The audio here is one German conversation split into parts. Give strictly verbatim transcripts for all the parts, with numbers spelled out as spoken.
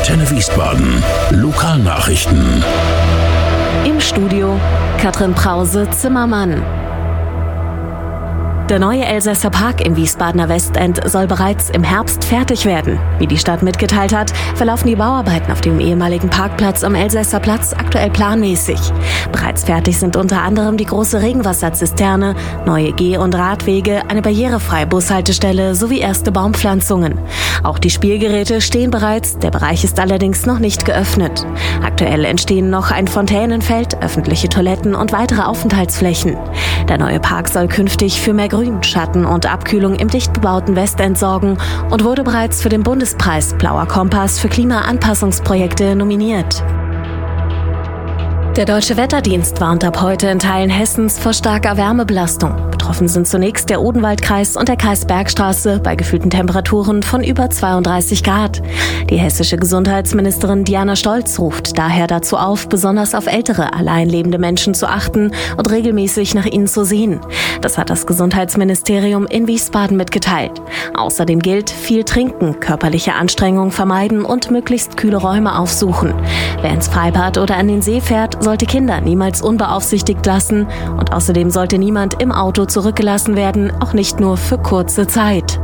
Antenne Wiesbaden. Lokalnachrichten. Im Studio Katrin Prause-Zimmermann. Der neue Elsässer Park im Wiesbadener Westend soll bereits im Herbst fertig werden. Wie die Stadt mitgeteilt hat, verlaufen die Bauarbeiten auf dem ehemaligen Parkplatz am Elsässer Platz aktuell planmäßig. Bereits fertig sind unter anderem die große Regenwasserzisterne, neue Geh- und Radwege, eine barrierefreie Bushaltestelle sowie erste Baumpflanzungen. Auch die Spielgeräte stehen bereits, der Bereich ist allerdings noch nicht geöffnet. Aktuell entstehen noch ein Fontänenfeld, öffentliche Toiletten und weitere Aufenthaltsflächen. Der neue Park soll künftig für mehr Grün, Schatten und Abkühlung im dicht bebauten Westend sorgen und wurde bereits für den Bundespreis Blauer Kompass für Klimaanpassungsprojekte nominiert. Der Deutsche Wetterdienst warnt ab heute in Teilen Hessens vor starker Wärmebelastung. Betroffen sind zunächst der Odenwaldkreis und der Kreis Bergstraße bei gefühlten Temperaturen von über zweiunddreißig Grad. Die hessische Gesundheitsministerin Diana Stolz ruft daher dazu auf, besonders auf ältere, allein lebende Menschen zu achten und regelmäßig nach ihnen zu sehen. Das hat das Gesundheitsministerium in Wiesbaden mitgeteilt. Außerdem gilt, viel trinken, körperliche Anstrengung vermeiden und möglichst kühle Räume aufsuchen. Wer ins Freibad oder an den See fährt, sollte Kinder niemals unbeaufsichtigt lassen und außerdem sollte niemand im Auto zurückgelassen werden, auch nicht nur für kurze Zeit.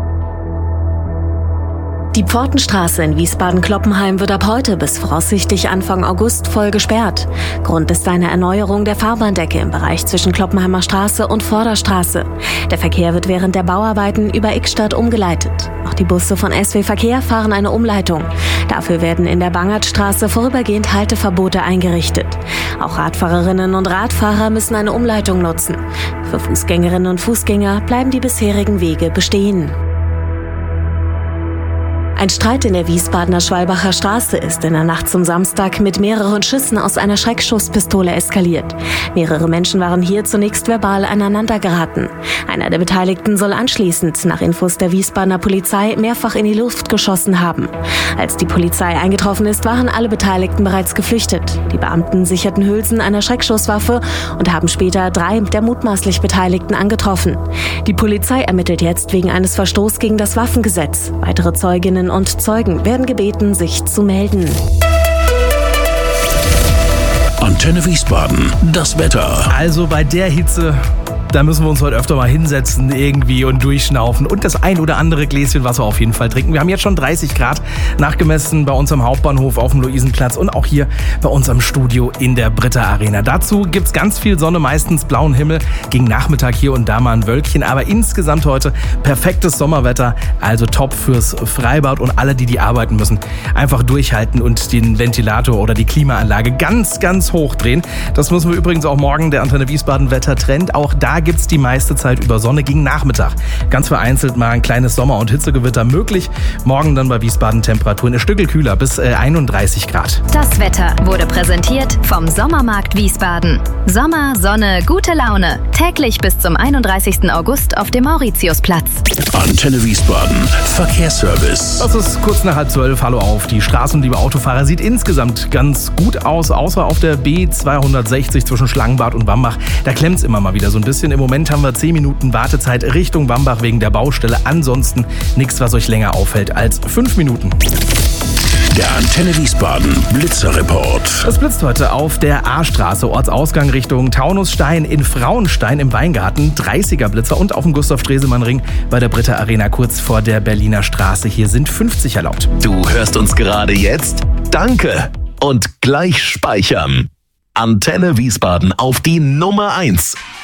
Die Pfortenstraße in Wiesbaden-Kloppenheim wird ab heute bis voraussichtlich Anfang August voll gesperrt. Grund ist eine Erneuerung der Fahrbahndecke im Bereich zwischen Kloppenheimer Straße und Vorderstraße. Der Verkehr wird während der Bauarbeiten über Ickstadt umgeleitet. Auch die Busse von S W Verkehr fahren eine Umleitung. Dafür werden in der Bangertstraße vorübergehend Halteverbote eingerichtet. Auch Radfahrerinnen und Radfahrer müssen eine Umleitung nutzen. Für Fußgängerinnen und Fußgänger bleiben die bisherigen Wege bestehen. Ein Streit in der Wiesbadener Schwalbacher Straße ist in der Nacht zum Samstag mit mehreren Schüssen aus einer Schreckschusspistole eskaliert. Mehrere Menschen waren hier zunächst verbal aneinander geraten. Einer der Beteiligten soll anschließend, nach Infos der Wiesbadener Polizei, mehrfach in die Luft geschossen haben. Als die Polizei eingetroffen ist, waren alle Beteiligten bereits geflüchtet. Die Beamten sicherten Hülsen einer Schreckschusswaffe und haben später drei der mutmaßlich Beteiligten angetroffen. Die Polizei ermittelt jetzt wegen eines Verstoßes gegen das Waffengesetz. Weitere Zeuginnen und Zeugen werden gebeten, sich zu melden. Antenne Wiesbaden, das Wetter. Also bei der Hitze, da müssen wir uns heute öfter mal hinsetzen irgendwie und durchschnaufen und das ein oder andere Gläschen Wasser auf jeden Fall trinken. Wir haben jetzt schon dreißig Grad nachgemessen bei uns am Hauptbahnhof auf dem Luisenplatz und auch hier bei uns am Studio in der Britta Arena. Dazu gibt's ganz viel Sonne, meistens blauen Himmel, gegen Nachmittag hier und da mal ein Wölkchen, aber insgesamt heute perfektes Sommerwetter, also top fürs Freibad und alle, die die arbeiten müssen, einfach durchhalten und den Ventilator oder die Klimaanlage ganz, ganz hochdrehen. Das müssen wir übrigens auch morgen, der Antenne Wiesbaden Wettertrend, auch da gibt's die meiste Zeit über Sonne gegen Nachmittag. Ganz vereinzelt mal ein kleines Sommer- und Hitzegewitter möglich. Morgen dann bei Wiesbaden Temperaturen ein Stückel kühler bis äh, einunddreißig Grad. Das Wetter wurde präsentiert vom Sommermarkt Wiesbaden. Sommer, Sonne, gute Laune. Täglich bis zum einunddreißigsten August auf dem Mauritiusplatz. Antenne Wiesbaden, Verkehrsservice. Das ist kurz nach halb zwölf. Hallo auf die Straßen, liebe Autofahrer. Sieht insgesamt ganz gut aus, außer auf der B zweihundertsechzig zwischen Schlangenbad und Wambach. Da klemmt's immer mal wieder so ein bisschen. Im Moment haben wir zehn Minuten Wartezeit Richtung Wambach wegen der Baustelle. Ansonsten nichts, was euch länger aufhält als fünf Minuten. Der Antenne Wiesbaden Blitzerreport. Es blitzt heute auf der A-Straße, Ortsausgang Richtung Taunusstein, in Frauenstein im Weingarten, dreißiger Blitzer und auf dem Gustav-Stresemann-Ring bei der Britta Arena kurz vor der Berliner Straße. Hier sind fünfzig erlaubt. Du hörst uns gerade jetzt? Danke! Und gleich speichern. Antenne Wiesbaden auf die Nummer eins.